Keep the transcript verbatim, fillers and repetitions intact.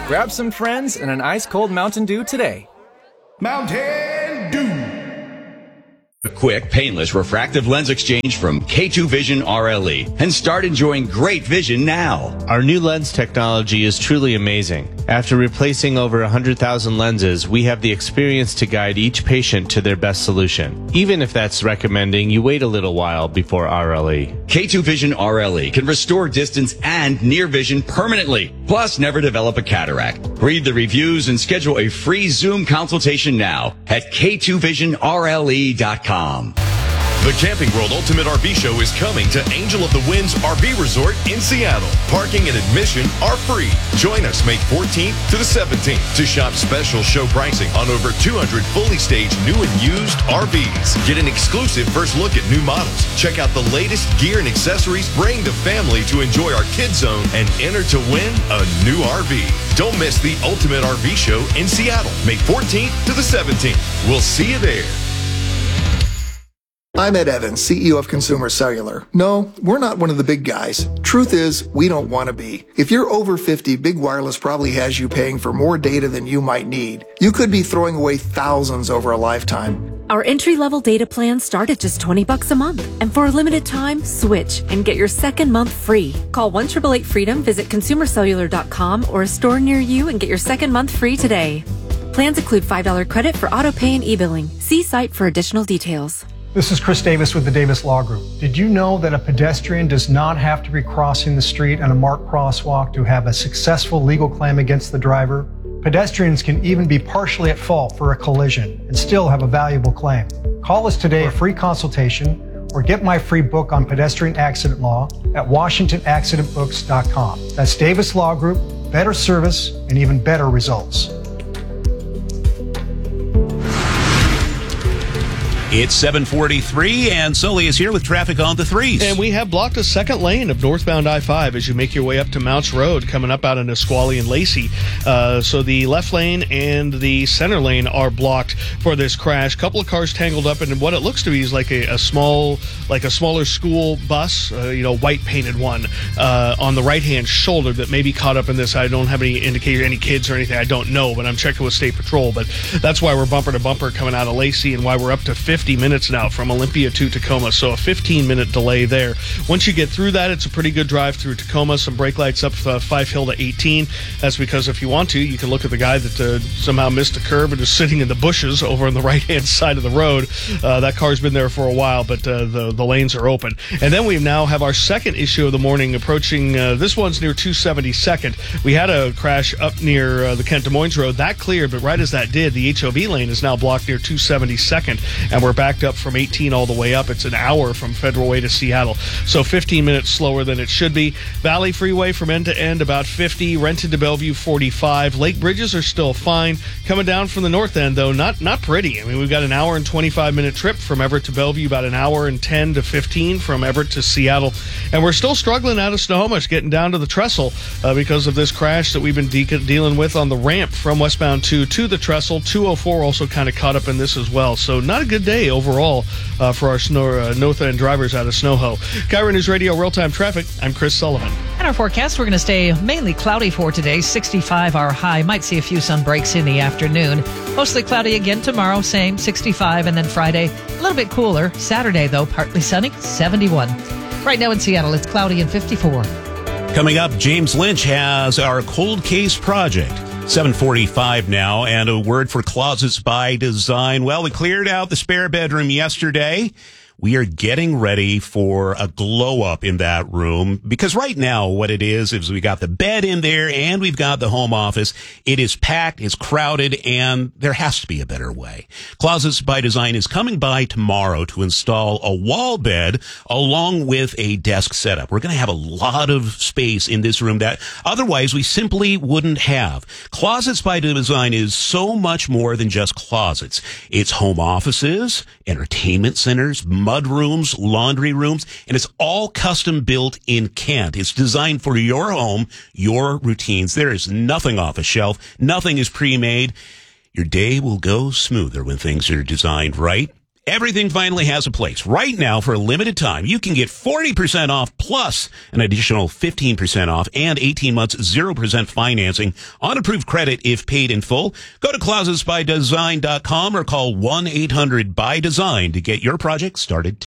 Grab some friends and an ice-cold Mountain Dew today. Mountain Dew. A quick, painless refractive lens exchange from K two Vision R L E and start enjoying great vision now. Our new lens technology is truly amazing. After replacing over one hundred thousand lenses, we have the experience to guide each patient to their best solution. Even if that's recommending you wait a little while before R L E. K two Vision R L E can restore distance and near vision permanently, plus never develop a cataract. Read the reviews and schedule a free Zoom consultation now at K two vision R L E dot com. The Camping World Ultimate R V Show is coming to Angel of the Winds R V Resort in Seattle. Parking and admission are free. Join us May fourteenth to the seventeenth to shop special show pricing on over two hundred fully staged new and used R Vs. Get an exclusive first look at new models. Check out the latest gear and accessories. Bring the family to enjoy our Kids Zone and enter to win a new R V. Don't miss the Ultimate R V Show in Seattle, May fourteenth to the seventeenth. We'll see you there. I'm Ed Evans, C E O of Consumer Cellular. No, we're not one of the big guys. Truth is, we don't want to be. If you're over fifty, Big Wireless probably has you paying for more data than you might need. You could be throwing away thousands over a lifetime. Our entry-level data plans start at just twenty bucks a month. And for a limited time, switch and get your second month free. Call one eight eight eight freedom, visit consumer cellular dot com or a store near you and get your second month free today. Plans include five dollars credit for auto pay and e-billing. See site for additional details. This is Chris Davis with the Davis Law Group. Did you know that a pedestrian does not have to be crossing the street on a marked crosswalk to have a successful legal claim against the driver? Pedestrians can even be partially at fault for a collision and still have a valuable claim. Call us today for a free consultation or get my free book on pedestrian accident law at washington accident books dot com. That's Davis Law Group, better service and even better results. It's seven forty-three, and Sully is here with traffic on the threes. And we have blocked a second lane of northbound I five as you make your way up to Mounts Road, coming up out of Nisqually and Lacey. Uh, so the left lane and the center lane are blocked for this crash. Couple of cars tangled up in what it looks to be is like a, a small, like a smaller school bus, uh, you know, white painted one uh, on the right-hand shoulder that may be caught up in this. I don't have any indicator, any kids or anything. I don't know, but I'm checking with State Patrol. But that's why we're bumper to bumper coming out of Lacey and why we're up to fifty minutes now from Olympia to Tacoma, so a fifteen minute delay there. Once you get through that, it's a pretty good drive through Tacoma. Some brake lights up uh, Fife Hill to eighteen. That's because if you want to, you can look at the guy that uh, somehow missed a curb and is sitting in the bushes over on the right-hand side of the road. Uh, that car's been there for a while, but uh, the, the lanes are open. And then we now have our second issue of the morning approaching. Uh, this one's near two seventy-second. We had a crash up near uh, the Kent Des Moines Road. That cleared, but right as that did, the H O V lane is now blocked near two seventy-second, and we're backed up from eighteen all the way up. It's an hour from Federal Way to Seattle, so fifteen minutes slower than it should be. Valley Freeway from end to end about fifty. Renton to Bellevue forty-five. Lake bridges are still fine. Coming down from the north end, though, not not pretty. I mean, we've got an hour and twenty-five minute trip from Everett to Bellevue, about an hour and ten to fifteen from Everett to Seattle, and we're still struggling out of Snohomish getting down to the Trestle uh, because of this crash that we've been de- dealing with on the ramp from westbound two to the Trestle. two oh four also kind of caught up in this as well, so not a good day overall uh, for our snow, uh, north end drivers out of Snoho. Kyra News Radio real-time traffic. I'm Chris Sullivan. And our forecast, we're going to stay mainly cloudy for today. sixty-five our high. Might see a few sun breaks in the afternoon. Mostly cloudy again tomorrow, same sixty-five, and then Friday a little bit cooler. Saturday though, partly sunny, seventy-one. Right now in Seattle, it's cloudy and fifty-four. Coming up, James Lynch has our cold case project. seven forty-five now, and a word for Closets by Design. Well, we cleared out the spare bedroom yesterday. We are getting ready for a glow up in that room, because right now what it is is we got the bed in there and we've got the home office. It is packed, it's crowded, and there has to be a better way. Closets by Design is coming by tomorrow to install a wall bed along with a desk setup. We're going to have a lot of space in this room that otherwise we simply wouldn't have. Closets by Design is so much more than just closets. It's home offices, entertainment centers, mud rooms, laundry rooms, and it's all custom built in Kent. It's designed for your home, your routines. There is nothing off a shelf. Nothing is pre-made. Your day will go smoother when things are designed right. Everything finally has a place. Right now, for a limited time, you can get forty percent off plus an additional fifteen percent off and eighteen months zero percent financing on approved credit if paid in full. Go to closets by design dot com or call one eight hundred by design to get your project started today.